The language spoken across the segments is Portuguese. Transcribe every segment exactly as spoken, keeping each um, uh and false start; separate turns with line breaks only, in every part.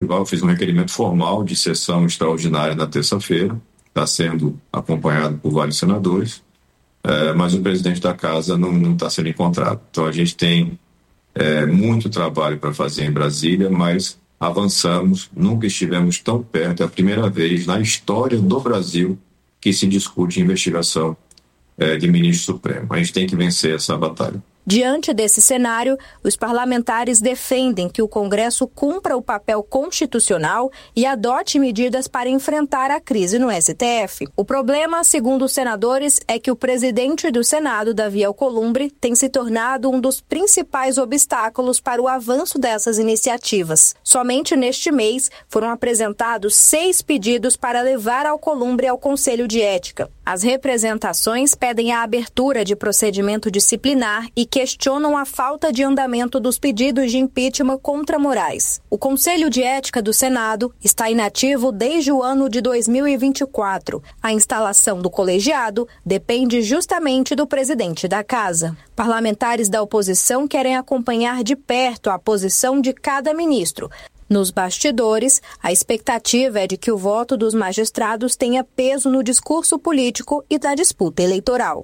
eu fiz um requerimento formal de sessão extraordinária na terça-feira, está sendo acompanhado por vários senadores, é, mas o presidente da casa não está sendo encontrado. Então a gente tem é, muito trabalho para fazer em Brasília, mas avançamos, nunca estivemos tão perto, é a primeira vez na história do Brasil que se discute investigação é, de ministro supremo. A gente tem que vencer essa batalha.
Diante desse cenário, os parlamentares defendem que o Congresso cumpra o papel constitucional e adote medidas para enfrentar a crise no S T F. O problema, segundo os senadores, é que o presidente do Senado, Davi Alcolumbre, tem se tornado um dos principais obstáculos para o avanço dessas iniciativas. Somente neste mês foram apresentados seis pedidos para levar Alcolumbre ao Conselho de Ética. As representações pedem a abertura de procedimento disciplinar e questionam a falta de andamento dos pedidos de impeachment contra Moraes. O Conselho de Ética do Senado está inativo desde o ano de dois mil e vinte e quatro. A instalação do colegiado depende justamente do presidente da Casa. Parlamentares da oposição querem acompanhar de perto a posição de cada ministro. Nos bastidores, a expectativa é de que o voto dos magistrados tenha peso no discurso político e da disputa eleitoral.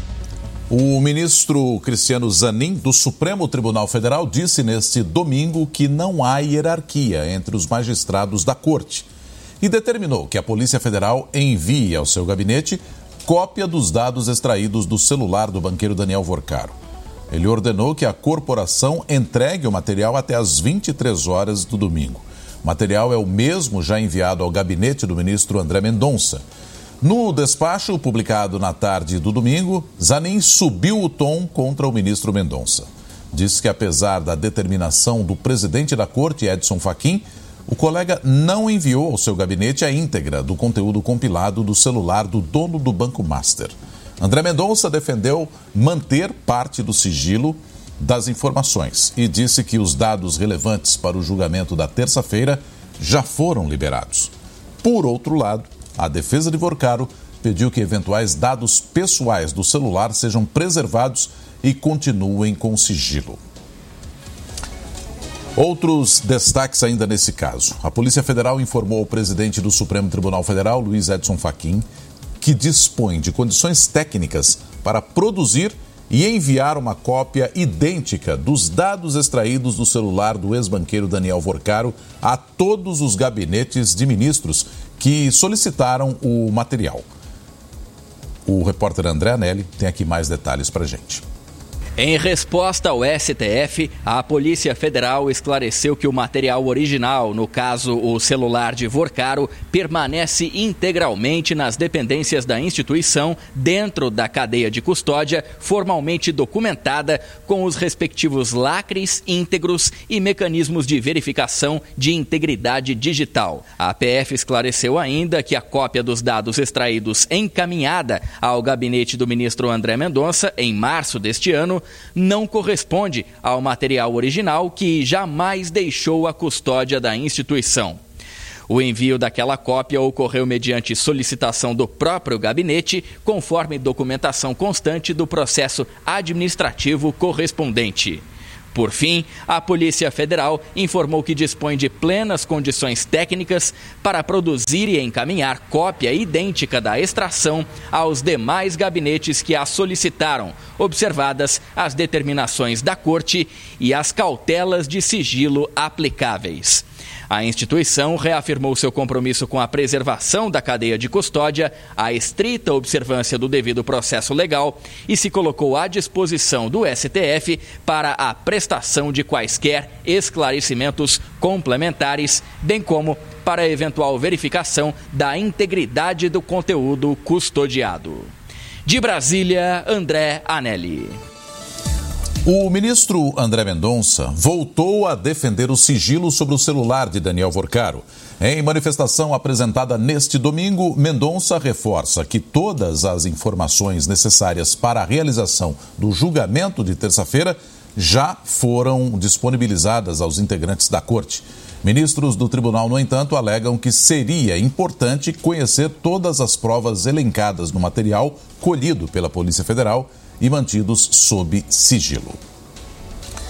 O ministro Cristiano Zanin, do Supremo Tribunal Federal, disse neste domingo que não há hierarquia entre os magistrados da Corte e determinou que a Polícia Federal envie ao seu gabinete cópia dos dados extraídos do celular do banqueiro Daniel Vorcaro. Ele ordenou que a corporação entregue o material até às vinte e três horas do domingo. O material é o mesmo já enviado ao gabinete do ministro André Mendonça. No despacho publicado na tarde do domingo, Zanin subiu o tom contra o ministro Mendonça. Disse que, apesar da determinação do presidente da Corte, Edson Fachin, o colega não enviou ao seu gabinete a íntegra do conteúdo compilado do celular do dono do Banco Master. André Mendonça defendeu manter parte do sigilo das informações e disse que os dados relevantes para o julgamento da terça-feira já foram liberados. Por outro lado, a defesa de Vorcaro pediu que eventuais dados pessoais do celular sejam preservados e continuem com sigilo. Outros destaques ainda nesse caso. A Polícia Federal informou ao presidente do Supremo Tribunal Federal, Luiz Edson Fachin, que dispõe de condições técnicas para produzir e enviar uma cópia idêntica dos dados extraídos do celular do ex-banqueiro Daniel Vorcaro a todos os gabinetes de ministros que solicitaram o material. O repórter André Anelli tem aqui mais detalhes para a gente.
Em resposta ao S T F, a Polícia Federal esclareceu que o material original, no caso o celular de Vorcaro, permanece integralmente nas dependências da instituição dentro da cadeia de custódia, formalmente documentada com os respectivos lacres íntegros e mecanismos de verificação de integridade digital. A P F esclareceu ainda que a cópia dos dados extraídos encaminhada ao gabinete do ministro André Mendonça em março deste ano não corresponde ao material original que jamais deixou a custódia da instituição. O envio daquela cópia ocorreu mediante solicitação do próprio gabinete, conforme documentação constante do processo administrativo correspondente. Por fim, a Polícia Federal informou que dispõe de plenas condições técnicas para produzir e encaminhar cópia idêntica da extração aos demais gabinetes que a solicitaram, observadas as determinações da Corte e as cautelas de sigilo aplicáveis. A instituição reafirmou seu compromisso com a preservação da cadeia de custódia, a estrita observância do devido processo legal e se colocou à disposição do S T F para a prestação de quaisquer esclarecimentos complementares, bem como para a eventual verificação da integridade do conteúdo custodiado. De Brasília, André Anelli.
O ministro André Mendonça voltou a defender o sigilo sobre o celular de Daniel Vorcaro. Em manifestação apresentada neste domingo, Mendonça reforça que todas as informações necessárias para a realização do julgamento de terça-feira já foram disponibilizadas aos integrantes da Corte. Ministros do tribunal, no entanto, alegam que seria importante conhecer todas as provas elencadas no material colhido pela Polícia Federal e mantidos sob sigilo.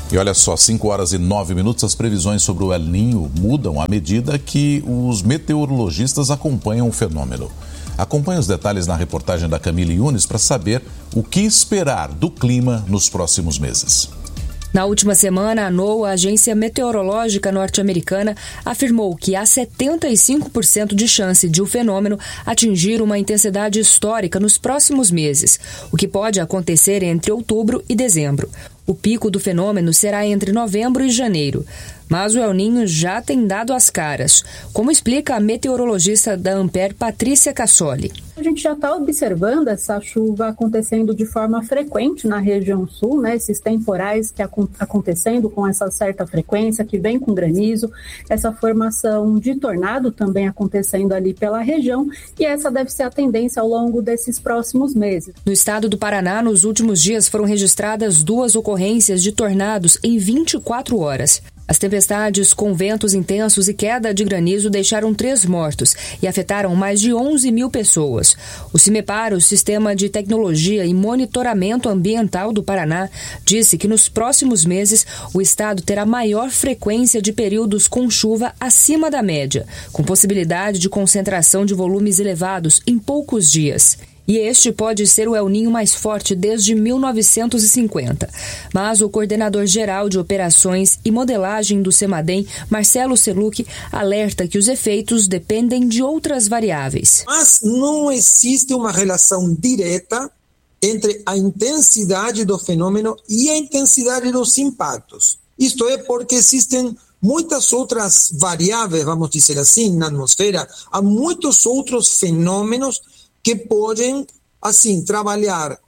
E olha só, cinco horas e nove minutos, as previsões sobre o El Niño mudam à medida que os meteorologistas acompanham o fenômeno. Acompanhe os detalhes na reportagem da Camille Yunes para saber o que esperar do clima nos próximos meses.
Na última semana, a NOAA, a Agência Meteorológica Norte-Americana, afirmou que há setenta e cinco por cento de chance de o fenômeno atingir uma intensidade histórica nos próximos meses, o que pode acontecer entre outubro e dezembro. O pico do fenômeno será entre novembro e janeiro. Mas o El Niño já tem dado as caras, como explica a meteorologista da Ampere, Patrícia Cassoli.
A gente já está observando essa chuva acontecendo de forma frequente na região sul, né? Esses temporais que ac- acontecendo com essa certa frequência, que vem com granizo, essa formação de tornado também acontecendo ali pela região, e essa deve ser a tendência ao longo desses próximos meses.
No estado do Paraná, nos últimos dias foram registradas duas ocorrências de tornados em vinte e quatro horas. As tempestades com ventos intensos e queda de granizo deixaram três mortos e afetaram mais de onze mil pessoas. O CIMEPAR, o Sistema de Tecnologia e Monitoramento Ambiental do Paraná, disse que nos próximos meses o estado terá maior frequência de períodos com chuva acima da média, com possibilidade de concentração de volumes elevados em poucos dias. E este pode ser o El Niño mais forte desde mil novecentos e cinquenta. Mas o coordenador-geral de operações e modelagem do CEMADEM, Marcelo Seluc, alerta que os efeitos dependem de outras variáveis.
Mas não existe uma relação direta entre a intensidade do fenômeno e a intensidade dos impactos. Isto é porque existem muitas outras variáveis, vamos dizer assim, na atmosfera. Há muitos outros fenômenos que podem, assim, trabalhar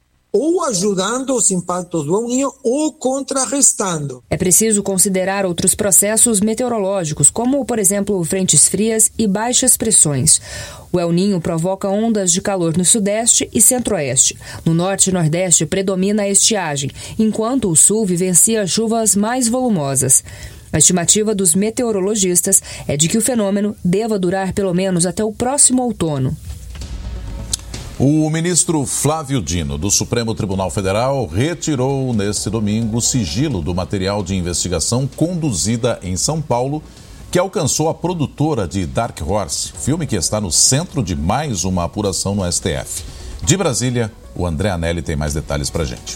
ou ajudando os impactos do El Niño ou contrarrestando.
É preciso considerar outros processos meteorológicos, como, por exemplo, frentes frias e baixas pressões. O El Niño provoca ondas de calor no sudeste e centro-oeste. No norte e nordeste predomina a estiagem, enquanto o sul vivencia chuvas mais volumosas. A estimativa dos meteorologistas é de que o fenômeno deva durar pelo menos até o próximo outono.
O ministro Flávio Dino, do Supremo Tribunal Federal, retirou neste domingo o sigilo do material de investigação conduzida em São Paulo, que alcançou a produtora de Dark Horse, filme que está no centro de mais uma apuração no S T F. De Brasília, o André Anelli tem mais detalhes para a gente.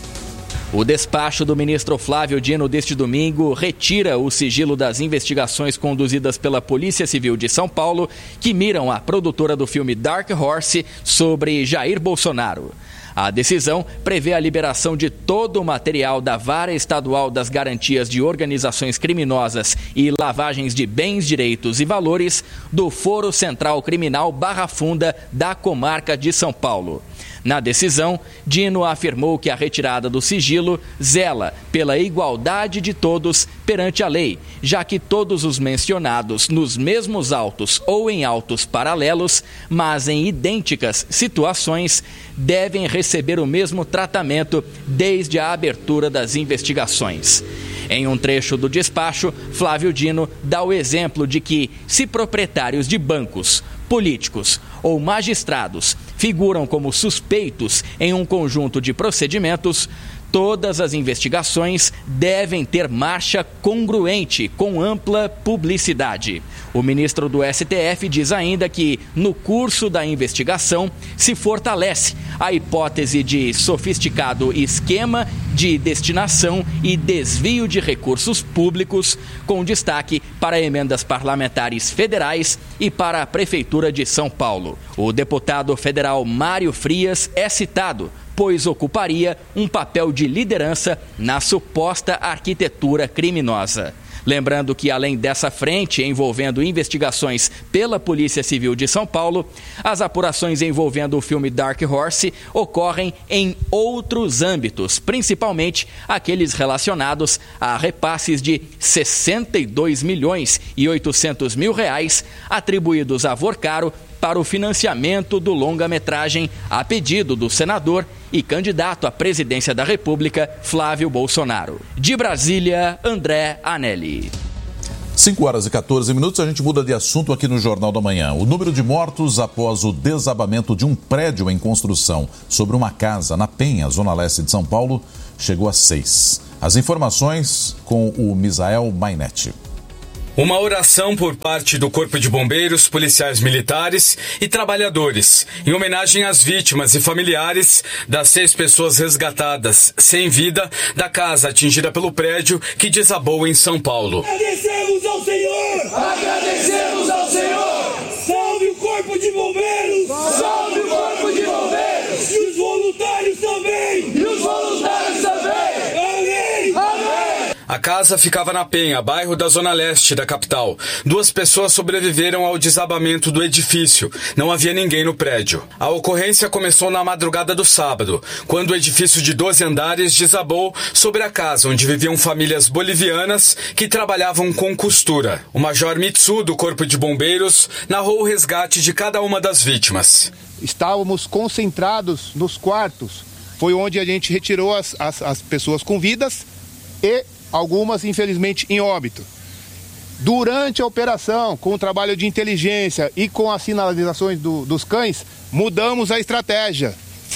O despacho do ministro Flávio Dino deste domingo retira o sigilo das investigações conduzidas pela Polícia Civil de São Paulo, que miram a produtora do filme Dark Horse sobre Jair Bolsonaro. A decisão prevê a liberação de todo o material da Vara Estadual das Garantias de Organizações Criminosas e Lavagens de Bens, Direitos e Valores do Foro Central Criminal Barra Funda da Comarca de São Paulo. Na decisão, Dino afirmou que a retirada do sigilo zela pela igualdade de todos perante a lei, já que todos os mencionados nos mesmos autos ou em autos paralelos, mas em idênticas situações, devem receber o mesmo tratamento desde a abertura das investigações. Em um trecho do despacho, Flávio Dino dá o exemplo de que, se proprietários de bancos, políticos ou magistrados figuram como suspeitos em um conjunto de procedimentos, todas as investigações devem ter marcha congruente com ampla publicidade. O ministro do S T F diz ainda que, no curso da investigação, se fortalece a hipótese de sofisticado esquema de destinação e desvio de recursos públicos, com destaque para emendas parlamentares federais e para a Prefeitura de São Paulo. O deputado federal Mário Frias é citado, pois ocuparia um papel de liderança na suposta arquitetura criminosa. Lembrando que, além dessa frente envolvendo investigações pela Polícia Civil de São Paulo, as apurações envolvendo o filme Dark Horse ocorrem em outros âmbitos, principalmente aqueles relacionados a repasses de sessenta e dois milhões e oitocentos mil reais atribuídos a Vorcaro para o financiamento do longa-metragem a pedido do senador e candidato à presidência da República, Flávio Bolsonaro. De Brasília, André Anelli.
cinco horas e quatorze minutos, a gente muda de assunto aqui no Jornal da Manhã. O número de mortos após o desabamento de um prédio em construção sobre uma casa na Penha, zona leste de São Paulo, chegou a seis. As informações com o Misael Mainetti.
Uma oração por parte do Corpo de Bombeiros, policiais militares e trabalhadores, em homenagem às vítimas e familiares das seis pessoas resgatadas sem vida da casa atingida pelo prédio que desabou em São Paulo.
Agradecemos ao Senhor! Agradecemos ao Senhor! Salve o Corpo de Bombeiros! Salve o Corpo de Bombeiros! E os voluntários também! E os voluntários também! Amém! Amém!
A casa ficava na Penha, bairro da Zona Leste da capital. Duas pessoas sobreviveram ao desabamento do edifício. Não havia ninguém no prédio. A ocorrência começou na madrugada do sábado, quando o edifício de doze andares desabou sobre a casa onde viviam famílias bolivianas que trabalhavam com costura. O Major Mitsu, do Corpo de Bombeiros, narrou o resgate de cada uma das vítimas.
Estávamos concentrados nos quartos. Foi onde a gente retirou as, as, as pessoas com vidas e algumas, infelizmente, em óbito. Durante a operação, com o trabalho de inteligência e com as sinalizações do, dos cães, mudamos a estratégia.